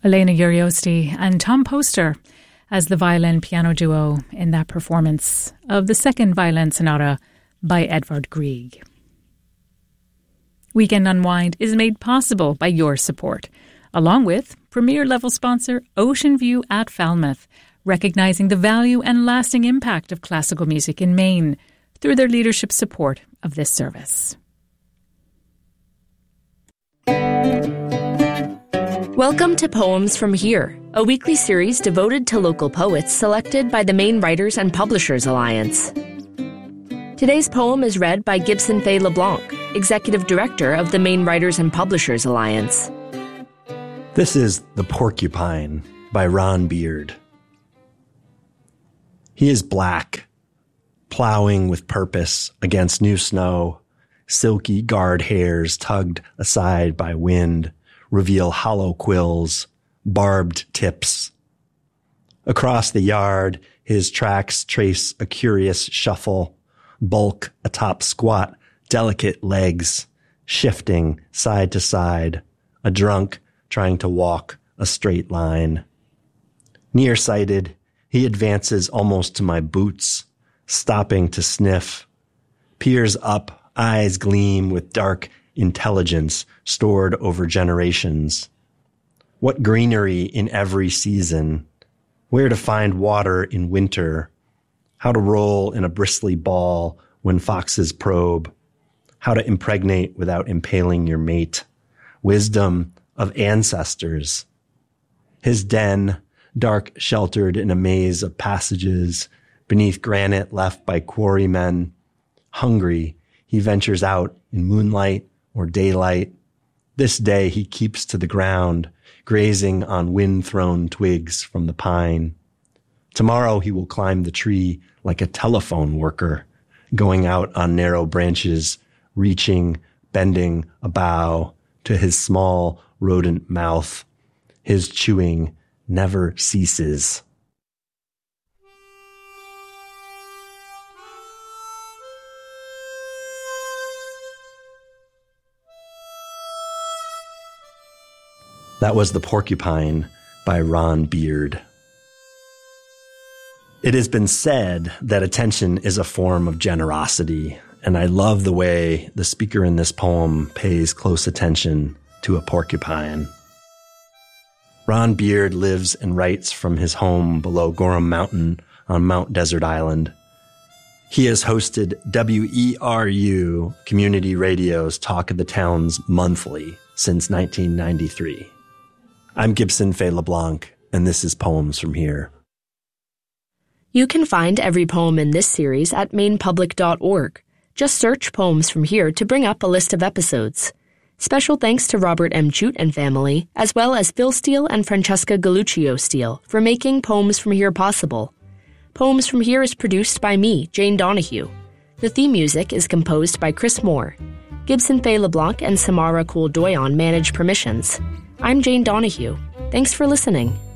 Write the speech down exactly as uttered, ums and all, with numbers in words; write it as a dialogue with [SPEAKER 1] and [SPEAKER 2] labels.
[SPEAKER 1] Elena Uriosti and Tom Poster as the violin-piano duo in that performance of the Second Violin Sonata by Edvard Grieg. Weekend Unwind is made possible by your support, along with premier-level sponsor Ocean View at Falmouth, recognizing the value and lasting impact of classical music in Maine through their leadership support of this service.
[SPEAKER 2] Welcome to Poems from Here, a weekly series devoted to local poets selected by the Maine Writers and Publishers Alliance. Today's poem is read by Gibson Fay LeBlanc, Executive Director of the Maine Writers and Publishers Alliance.
[SPEAKER 3] This is The Porcupine by Ron Beard. He is black, plowing with purpose against new snow. Silky guard hairs tugged aside by wind reveal hollow quills, barbed tips. Across the yard, his tracks trace a curious shuffle, bulk atop squat, delicate legs, shifting side to side, a drunk trying to walk a straight line. Nearsighted, he advances almost to my boots, stopping to sniff, peers up, eyes gleam with dark intelligence stored over generations. What greenery in every season, where to find water in winter, how to roll in a bristly ball when foxes probe, how to impregnate without impaling your mate, wisdom of ancestors. His den, dark sheltered in a maze of passages, beneath granite left by quarrymen. Hungry, he ventures out in moonlight or daylight. This day he keeps to the ground, grazing on wind-thrown twigs from the pine. Tomorrow he will climb the tree like a telephone worker, going out on narrow branches, reaching, bending a bough to his small rodent mouth. His chewing never ceases. That was The Porcupine by Ron Beard. It has been said that attention is a form of generosity, and I love the way the speaker in this poem pays close attention to a porcupine. Ron Beard lives and writes from his home below Gorham Mountain on Mount Desert Island. He has hosted W E R U Community Radio's Talk of the Towns monthly since nineteen ninety-three. I'm Gibson Fay LeBlanc, and this is Poems from Here.
[SPEAKER 2] You can find every poem in this series at maine public dot org. Just search Poems from Here to bring up a list of episodes. Special thanks to Robert M. Chute and family, as well as Phil Steele and Francesca Galuccio Steele for making Poems from Here possible. Poems from Here is produced by me, Jane Donahue. The theme music is composed by Chris Moore. Gibson Fay LeBlanc and Samara Kool-Doyon manage permissions. I'm Jane Donahue. Thanks for listening.